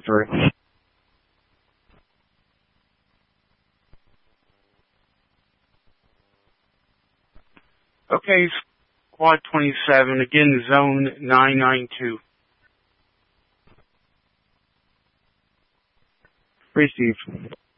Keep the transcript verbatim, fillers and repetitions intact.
for three. Okay, Squad twenty-seven, again, Zone nine nine two. Receive.